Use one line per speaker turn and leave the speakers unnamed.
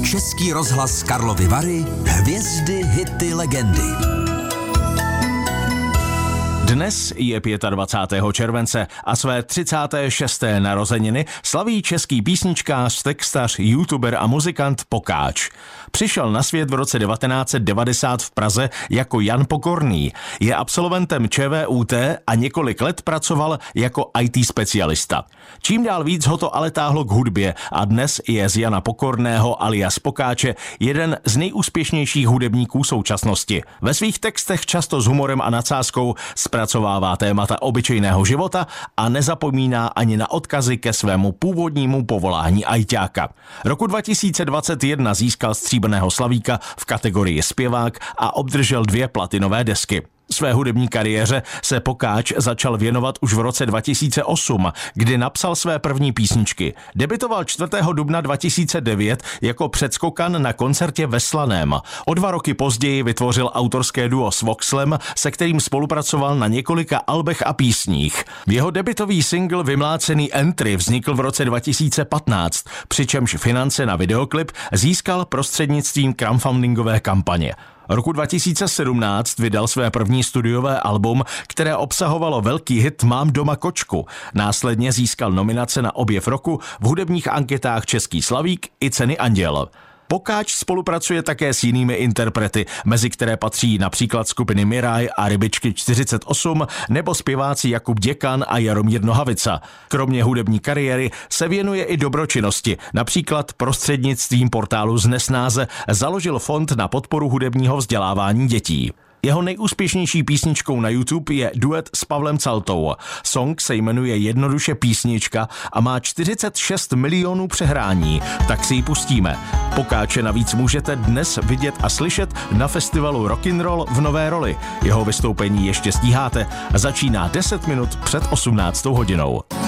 Český rozhlas Karlovy Vary, hvězdy, hity, legendy.
Dnes je 25. července a své 36. narozeniny slaví český písničkář, textař, youtuber a muzikant Pokáč. Přišel na svět v roce 1990 v Praze jako Jan Pokorný. Je absolventem ČVUT a několik let pracoval jako IT specialista. Čím dál víc ho to ale táhlo k hudbě a dnes je z Jana Pokorného alias Pokáče jeden z nejúspěšnějších hudebníků současnosti. Ve svých textech často s humorem a nadsázkou zpracovává témata obyčejného života a nezapomíná ani na odkazy ke svému původnímu povolání ajťáka. Roku 2021 získal stříbrného slavíka v kategorii zpěvák a obdržel 2 platinové desky. Své hudební kariéře se Pokáč začal věnovat už v roce 2008, kdy napsal své první písničky. Debutoval 4. dubna 2009 jako předskokan na koncertě ve Slaném. O 2 roky později vytvořil autorské duo s Voxlem, se kterým spolupracoval na několika albech a písních. Jeho debutový single Vymlácený Entry vznikl v roce 2015, přičemž finance na videoklip získal prostřednictvím crowdfundingové kampaně. Roku 2017 vydal své první studiové album, které obsahovalo velký hit Mám doma kočku. Následně získal nominace na Objev roku v hudebních anketách Český slavík i ceny Anděl. Pokáč spolupracuje také s jinými interprety, mezi které patří například skupiny Miraj a Rybičky 48 nebo zpěváci Jakub Děkan a Jaromír Nohavica. Kromě hudební kariéry se věnuje i dobročinnosti. Například prostřednictvím portálu Znesnáze založil fond na podporu hudebního vzdělávání dětí. Jeho nejúspěšnější písničkou na YouTube je duet s Pavlem Caltou. Song se jmenuje jednoduše Písnička a má 46 milionů přehrání, tak si ji pustíme. Pokáče navíc můžete dnes vidět a slyšet na festivalu Rock'n'Roll v Nové Roli. Jeho vystoupení ještě stíháte. Začíná 10 minut před 18. hodinou.